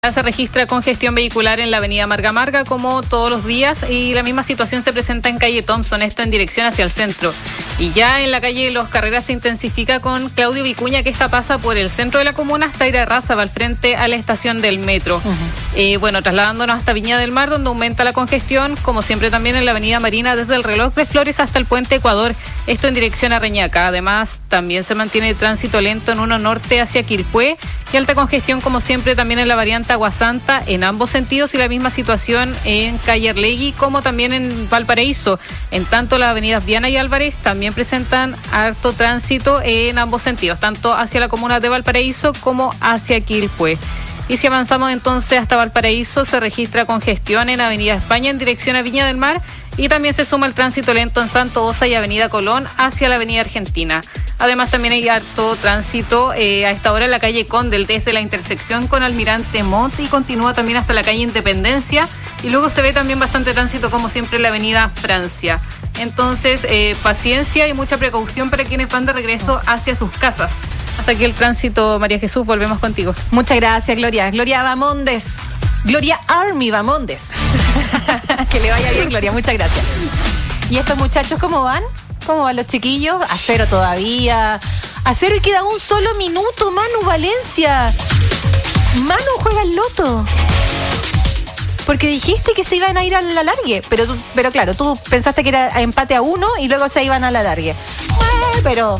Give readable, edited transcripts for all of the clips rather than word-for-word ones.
Se registra congestión vehicular en la avenida Marga Marga como todos los días y la misma situación se presenta en calle Thompson, esto en dirección hacia el centro. Y ya en la calle Los Carreras se intensifica con Claudio Vicuña, que esta pasa por el centro de la comuna hasta ir a Rázaval, frente a la estación del metro. Trasladándonos hasta Viña del Mar, donde aumenta la congestión, como siempre también en la avenida Marina, desde el Reloj de Flores hasta el puente Ecuador, esto en dirección a Reñaca. Además, también se mantiene el tránsito lento en uno norte hacia Quilpué y alta congestión, como siempre, también en la variante Aguasanta en ambos sentidos, y la misma situación en calle Arlegui como también en Valparaíso. En tanto, las avenidas Viana y Álvarez también presentan harto tránsito en ambos sentidos, tanto hacia la comuna de Valparaíso como hacia Quilpué. Y si avanzamos entonces hasta Valparaíso, se registra congestión en Avenida España en dirección a Viña del Mar, y también se suma el tránsito lento en Santo Osa y Avenida Colón hacia la Avenida Argentina. Además, también hay harto tránsito a esta hora en la calle Condel, desde la intersección con Almirante Montt, y continúa también hasta la calle Independencia, y luego se ve también bastante tránsito, como siempre, en la Avenida Francia. Entonces, paciencia y mucha precaución para quienes van de regreso hacia sus casas. Hasta aquí el tránsito, María Jesús, volvemos contigo. Muchas gracias, Gloria. Gloria Bamondes. Gloria Army Bamondes. Que le vaya bien, Gloria, muchas gracias. ¿Y estos muchachos cómo van? ¿Cómo van los chiquillos? A cero todavía. A cero y queda un solo minuto, Manu Valencia. Manu juega el loto. Porque dijiste que se iban a ir a la largue. Pero claro, tú pensaste que era empate a 1 y luego se iban a la largue. Pero...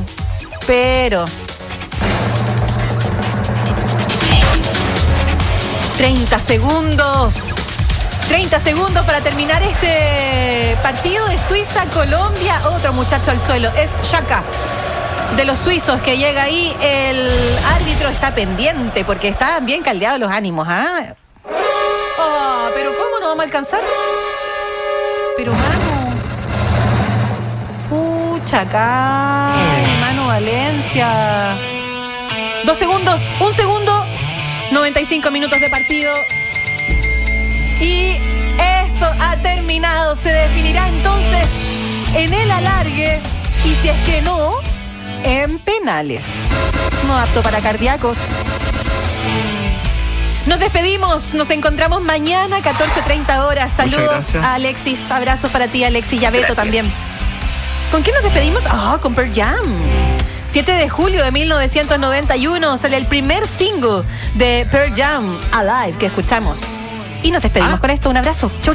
30 segundos. 30 segundos para terminar este partido de Suiza-Colombia. Otro muchacho al suelo. Es Xhaka, de los suizos, que llega ahí. El árbitro está pendiente porque estaban bien caldeados los ánimos. Pero ¿cómo no vamos a alcanzar? Pero Pucha, acá. Manu Valencia. 2 segundos. 1 segundo. 95 minutos de partido. Y esto ha terminado. Se definirá entonces en el alargue. Y si es que no, en penales. No apto para cardíacos. Nos despedimos. Nos encontramos mañana, 14:30 horas. Saludos a Alexis. Abrazos para ti, Alexis, y a Beto también. ¿Con quién nos despedimos? Con Pearl Jam. 7 de julio de 1991 sale el primer single de Pearl Jam, Alive, que escuchamos. Y nos despedimos con esto. Un abrazo. Chau.